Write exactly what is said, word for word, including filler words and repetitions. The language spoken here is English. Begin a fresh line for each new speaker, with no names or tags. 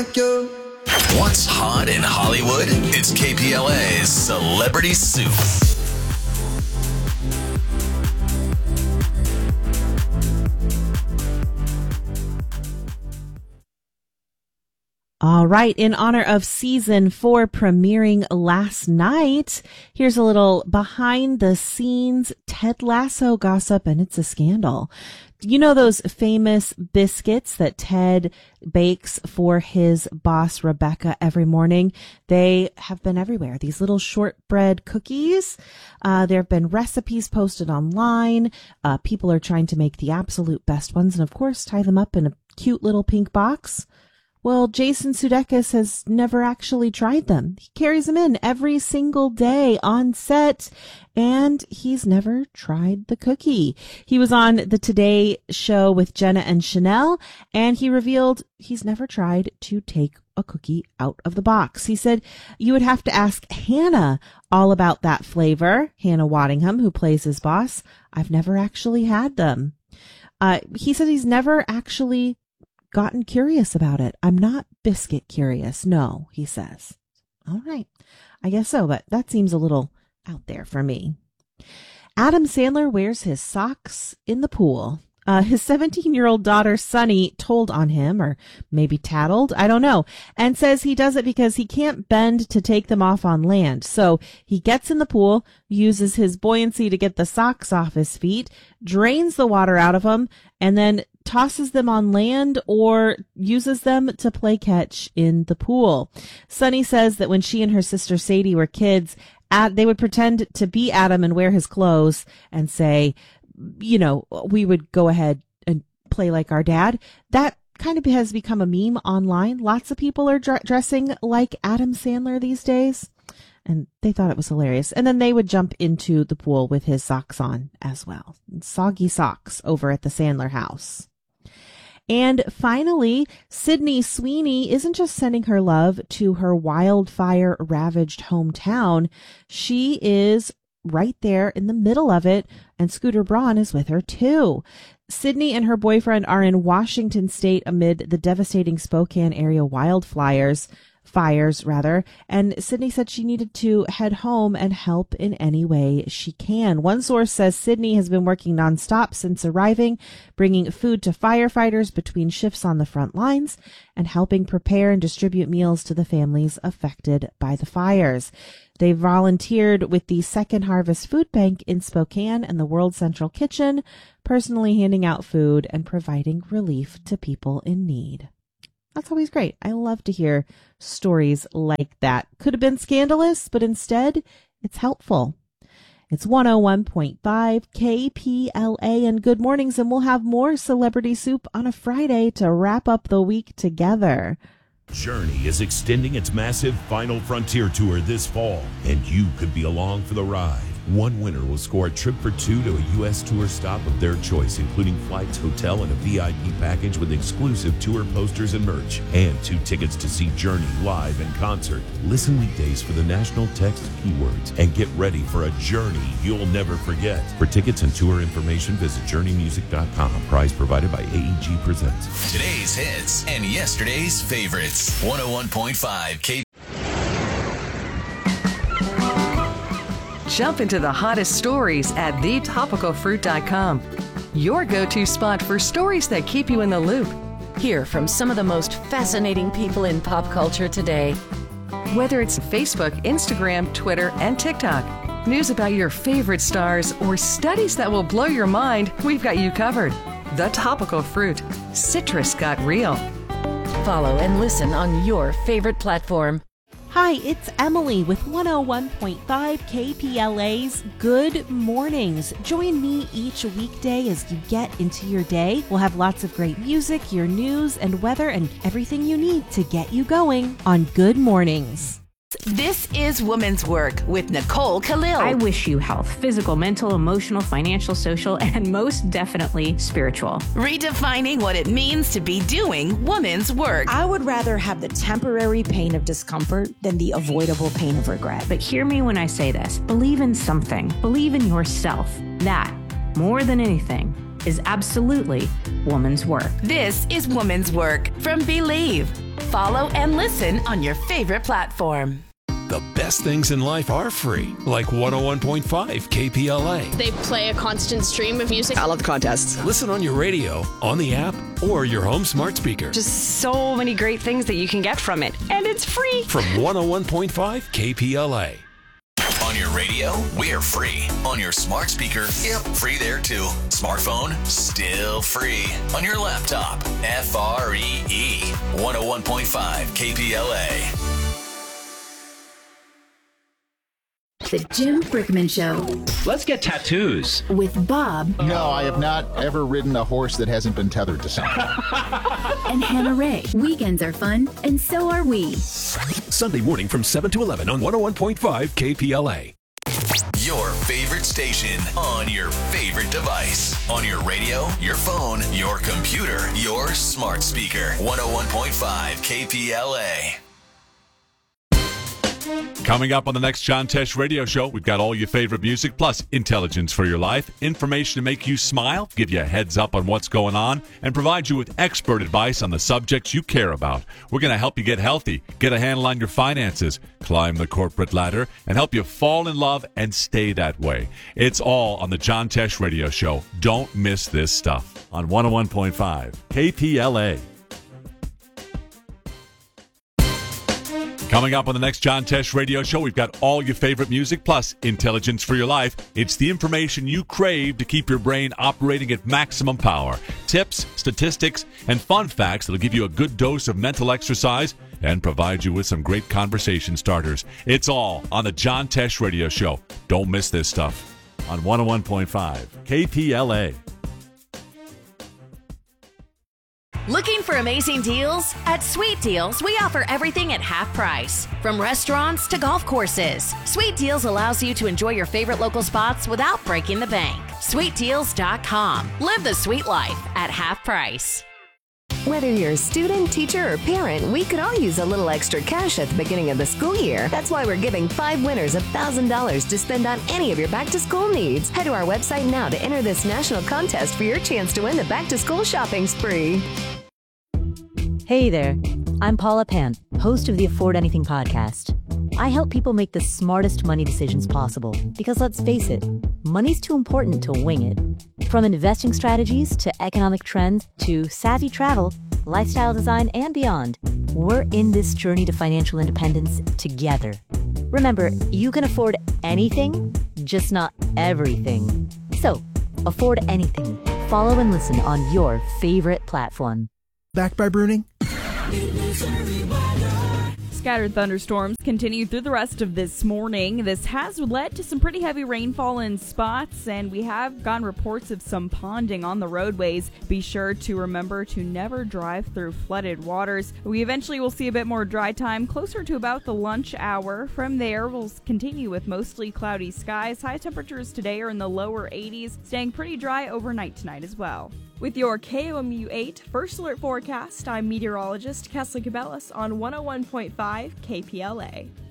What's hot in Hollywood? It's K P L A's Celebrity Soup.
All right, in honor of season four premiering last night, here's a little behind the scenes Ted Lasso gossip, and it's a scandal. You know those famous biscuits that Ted bakes for his boss, Rebecca, every morning? They have been everywhere. These little shortbread cookies. Uh, there have been recipes posted online. Uh, people are trying to make the absolute best ones and, of course, tie them up in a cute little pink box. Well, Jason Sudeikis has never actually tried them. He carries them in every single day on set, and he's never tried the cookie. He was on the Today Show with Jenna and Chanel, and he revealed he's never tried to take a cookie out of the box. He said you would have to ask Hannah all about that flavor, Hannah Waddingham, who plays his boss. I've never actually had them. Uh, he said he's never actually gotten curious about it. I'm not biscuit curious. No, he says. All right. I guess so, but that seems a little out there for me. Adam Sandler wears his socks in the pool. Uh, his seventeen-year-old daughter, Sunny, told on him, or maybe tattled, I don't know, and says he does it because he can't bend to take them off on land. So he gets in the pool, uses his buoyancy to get the socks off his feet, drains the water out of them, and then tosses them on land or uses them to play catch in the pool. Sunny says that when she and her sister Sadie were kids, Ad, they would pretend to be Adam and wear his clothes and say, you know, we would go ahead and play like our dad. That kind of has become a meme online. Lots of people are dr- dressing like Adam Sandler these days, and they thought it was hilarious. And then they would jump into the pool with his socks on as well. Soggy socks over at the Sandler house. And finally, Sydney Sweeney isn't just sending her love to her wildfire-ravaged hometown. She is right there in the middle of it, and Scooter Braun is with her too. Sydney and her boyfriend are in Washington State amid the devastating Spokane area wildfires, fires rather, and Sydney said she needed to head home and help in any way she can. One source says Sydney has been working nonstop since arriving, bringing food to firefighters between shifts on the front lines and helping prepare and distribute meals to the families affected by the fires. They volunteered with the Second Harvest Food Bank in Spokane and the World Central Kitchen, personally handing out food and providing relief to people in need. That's always great. I love to hear stories like that. Could have been scandalous, but instead, it's helpful. It's one oh one point five K P L A and good mornings, and we'll have more Celebrity Soup on a Friday to wrap up the week together.
Journey is extending its massive Final Frontier tour this fall, and you could be along for the ride. One winner will score a trip for two to a U S tour stop of their choice, including flights, hotel, and a V I P package with exclusive tour posters and merch, and two tickets to see Journey live in concert. Listen weekdays for the national text keywords and get ready for a journey you'll never forget. For tickets and tour information, visit journey music dot com. Prize provided by A E G Presents.
Today's hits and yesterday's favorites. one oh one point five K.
Jump into the hottest stories at the topical fruit dot com. Your go-to spot for stories that keep you in the loop.
Hear from some of the most fascinating people in pop culture today.
Whether it's Facebook, Instagram, Twitter, and TikTok, news about your favorite stars, or studies that will blow your mind, we've got you covered. The Topical Fruit. Citrus got real.
Follow and listen on your favorite platform.
Hi, it's Emily with one oh one point five K P L A's Good Mornings. Join me each weekday as you get into your day. We'll have lots of great music, your news and weather, and everything you need to get you going on Good Mornings.
This is Women's Work with Nicole Khalil.
I wish you health, physical, mental, emotional, financial, social, and most definitely spiritual.
Redefining what it means to be doing women's work.
I would rather have the temporary pain of discomfort than the avoidable pain of regret.
But hear me when I say this. Believe in something. Believe in yourself. That, more than anything, is absolutely woman's work.
This is Woman's Work from Believe. Follow and listen on your favorite platform.
The best things in life are free, like one oh one point five K P L A.
They play a constant stream of music.
I love the contests.
Listen on your radio, on the app, or your home smart speaker.
Just so many great things that you can get from it, and it's free.
From one oh one point five K P L A.
On your radio, we're free. On your smart speaker, yep, free there too. Smartphone, still free. On your laptop, F R E E. one oh one point five K P L A.
The Jim Brickman Show.
Let's get tattoos.
With Bob.
No, I have not ever ridden a horse that hasn't been tethered to something.
And Hannah Ray. Weekends are fun, and so are we.
Sunday morning from seven to eleven on one oh one point five K P L A.
Your favorite station on your favorite device. On your radio, your phone, your computer, your smart speaker. one oh one point five K P L A.
Coming up on the next John Tesh Radio Show, we've got all your favorite music, plus intelligence for your life, information to make you smile, give you a heads up on what's going on, and provide you with expert advice on the subjects you care about. We're going to help you get healthy, get a handle on your finances, climb the corporate ladder, and help you fall in love and stay that way. It's all on the John Tesh Radio Show. Don't miss this stuff on one oh one point five K P L A. Coming up on the next John Tesh Radio Show, we've got all your favorite music plus intelligence for your life. It's the information you crave to keep your brain operating at maximum power. Tips, statistics, and fun facts that'll give you a good dose of mental exercise and provide you with some great conversation starters. It's all on the John Tesh Radio Show. Don't miss this stuff on one oh one point five K P L A.
Looking for amazing deals? At Sweet Deals, we offer everything at half price. From restaurants to golf courses, Sweet Deals allows you to enjoy your favorite local spots without breaking the bank. sweet deals dot com. Live the sweet life at half price.
Whether you're a student, teacher, or parent, we could all use a little extra cash at the beginning of the school year. That's why we're giving five winners one thousand dollars to spend on any of your back-to-school needs. Head to our website now to enter this national contest for your chance to win the back-to-school shopping spree.
Hey there, I'm Paula Pant, host of the Afford Anything podcast. I help people make the smartest money decisions possible because, let's face it, money's too important to wing it. From investing strategies to economic trends to savvy travel, lifestyle design, and beyond, we're in this journey to financial independence together. Remember, you can afford anything, just not everything. So, afford anything. Follow and listen on your favorite platform.
Backed by Bruning?
Scattered thunderstorms continue through the rest of this morning. This has led to some pretty heavy rainfall in spots, and we have gotten reports of some ponding on the roadways. Be sure to remember to never drive through flooded waters. We eventually will see a bit more dry time closer to about the lunch hour. From there, we'll continue with mostly cloudy skies. High temperatures today are in the lower eighties, staying pretty dry overnight tonight as well. With your K O M U eight First Alert Forecast, I'm meteorologist Kesley Cabellas on one oh one point five K P L A.